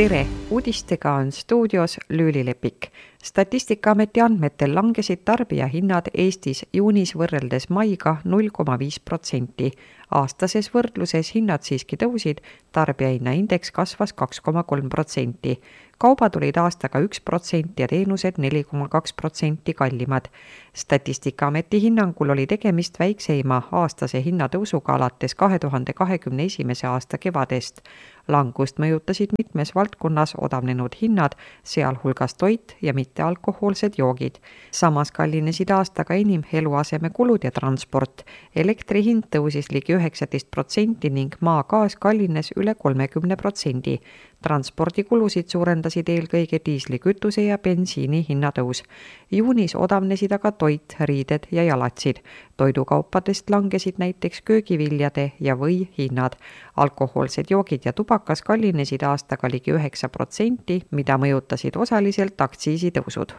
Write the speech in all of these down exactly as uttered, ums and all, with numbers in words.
Tere! Uudistega on stuudios Lüüli Lepik. Statistikaameti andmetel langesid tarbijahinnad Eestis juunis võrreldes maiga null koma viis protsenti. Aastases võrdluses hinnad siiski tõusid, tarbijahinnaindeks kasvas kaks koma kolm protsenti. Kaubad olid aastaga üks protsent ja teenused neli koma kaks protsenti kallimad. Statistikaameti hinnangul oli tegemist väikseima aastase hinnatõusuga alates kahe tuhande kahekümne esimese aasta kevadest. Langust mõjutasid mitmes valdkonnas odavnenud hinnad, sealhulgas toit ja mittealkohoolsed joogid. Samas kallinesid aastaga enim eluasemekulud ja transport. Elektri hind tõusis ligi üheksateist protsenti ning maagaas kallines üle kolmekümne protsendi. Transpordikulusid suurendasid eelkõige diislikütuse ja bensiini hinnatõus. Juunis odavnesid aga toit, riided ja jalatsid. Toidukaupadest langesid näiteks köögiviljade ja või hinnad. Alkohoolsed joogid ja tubakas kallinesid aastaga ligi üheksa protsenti, mida mõjutasid osaliselt aktsiisitõusud.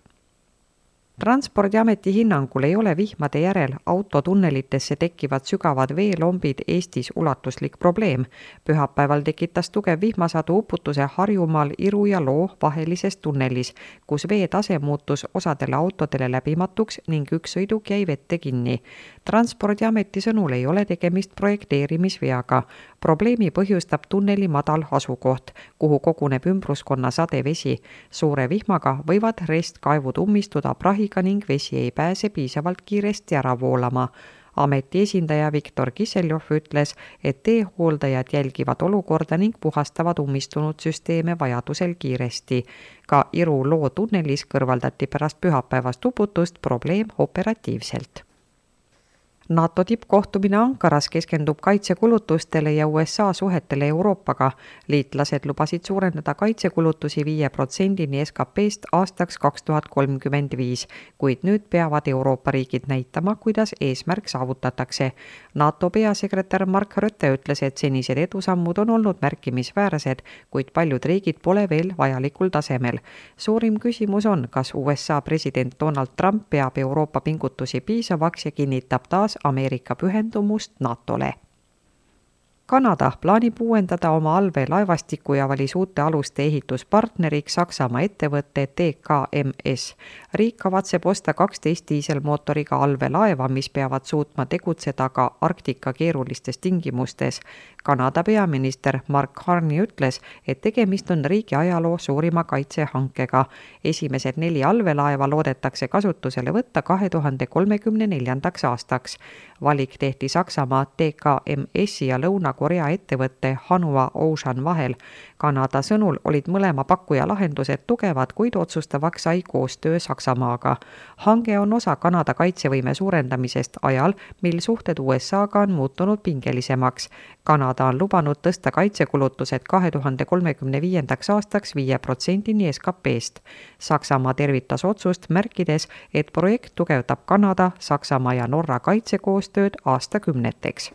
Transpordiameti hinnangul ei ole vihmade järel autotunnelitesse tekkivad sügavad veelombid Eestis ulatuslik probleem. Pühapäeval tekitas tugev vihmasadu uputuse Harjumaal Iru ja Loo vahelises tunnelis, kus veetase muutus osadele autodele läbimatuks ning üks sõiduk jäi vette kinni. Transpordiameti sõnul ei ole tegemist projekteerimisveaga. Probleemi põhjustab tunneli madal asukoht, kuhu koguneb ümbruskonna sadevesi. Suure vihmaga võivad restkaevud ummistuda prahiga ning vesi ei pääse piisavalt kiiresti ära voolama. Ameti esindaja Viktor Kiseljov ütles, et teehooldajad jälgivad olukorda ning puhastavad ummistunud süsteeme vajadusel kiiresti. Ka Iru-Loo tunnelis kõrvaldati pärast pühapäevast uputust probleem operatiivselt. NATO tippkohtumine Ankaras keskendub kaitsekulutustele ja U S A suhetele Euroopaga. Liitlased lubasid suurendada kaitsekulutusi viie protsendini S K P-st aastaks kaks tuhat kolmkümmend viis, kuid nüüd peavad Euroopa riigid näitama, kuidas eesmärk saavutatakse. NATO peasekretär Mark Rutte ütles, et senised edusammud on olnud märkimisväärsed, kuid paljud riigid pole veel vajalikul tasemel. Suurim küsimus on, kas U S A president Donald Trump peab Euroopa pingutusi piisavaks ja kinnitab taas Ameerika pühendumust NATOle. Kanada plaanib uuendada oma allveelaevastiku ja valis uute aluste ehituspartneriks Saksamaa ettevõtte T K M S. Riik kavatseb osta kaksteist diiselmootoriga allveelaeva, mis peavad suutma tegutseda ka Arktika keerulistes tingimustes. Kanada peaminister Mark Carney ütles, et tegemist on riigi ajaloo suurima kaitsehankega. Esimesed neli allveelaeva loodetakse kasutusele võtta kahe tuhande kolmekümne neljandaks aastaks. Valik tehti Saksamaa T K M S-i ja Lõuna-Korea ettevõtte Hanwha Ocean vahel. Kanada sõnul olid mõlema pakkuja lahendused tugevad, kuid otsustavaks sai koostöö Saksamaaga. Hange on osa Kanada kaitsevõime suurendamisest ajal, mil suhted U S A-ga on muutunud pingelisemaks. Kanada on lubanud tõsta kaitsekulutused kahe tuhande kolmekümne viiendaks aastaks viie protsendini S K P-st. Saksamaa tervitas otsust, märkides, et projekt tugevdab Kanada, Saksamaa ja Norra kaitsekoostööd aastakümneteks.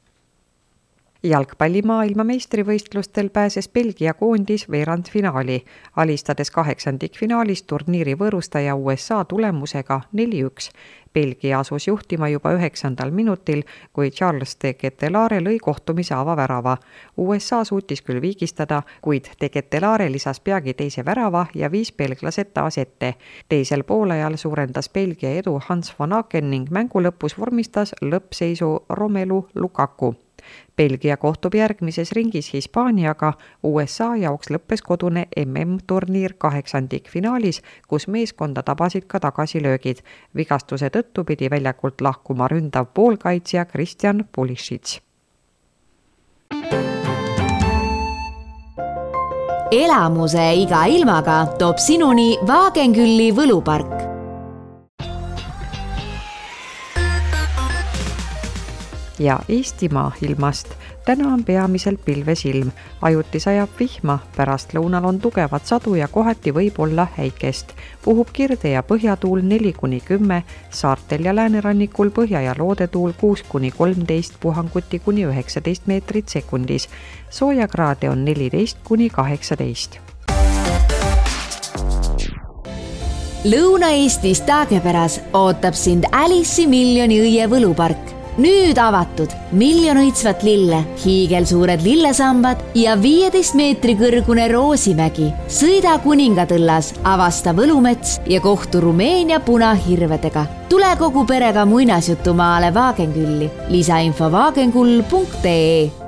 Jalgpalli maailmameistrivõistlustel pääses Belgia koondis veerandfinaali, alistades kaheksandikfinaalis turniiri võõrustaja U S A tulemusega neli üks. Belgia asus juhtima juba üheksandal minutil, kui Charles de Ketelaere lõi kohtumise avavärava. U S A suutis küll viigistada, kuid de Ketelaere lisas peagi teise värava ja viis belglased taas ette. Teisel poolajal suurendas Belgia edu Hans van Aken ning mängu lõpus vormistas lõppseisu Romelu Lukaku. Belgia kohtub järgmises ringis Hispaaniaga, U S A jaoks lõppes kodune M M-turniir kaheksandikfinaalis, kus meeskonda tabasid ka tagasilöögid. Vigastuse tõttu pidi väljakult lahkuma ründav poolkaitsja Christian Pulisic. Elamuse iga ilmaga toob sinuni Wagenkülli võlupark. Ja Eestimaa ilmast. Täna on peamiselt pilves ilm. Ajuti sajab vihma, pärast lõunal on tugevat sadu ja kohati võib olla häikest. Puhub kirde ja põhjatuul neli kuni kümme, saartel ja läänerannikul põhja- ja loodetuul kuus kuni kolmteist, puhanguti kuni üheksateist meetrit sekundis. Soojakraade on neliteist kuni kaheksateist. Lõuna-Eestis Taagepäras ootab sind Alice'i miljoni õie võlupark. nüüd avatud miljon õitsvat lille, hiigelsuured lillesambad ja viieteist meetri kõrgune Roosimägi. Sõida Kuningatõllas, avasta Võlumets ja kohtu Rumeenia punahirvedega. Tule kogu perega muinasjutumaale Vaagenkülli. Lisainfo vaagenkull punkt ee.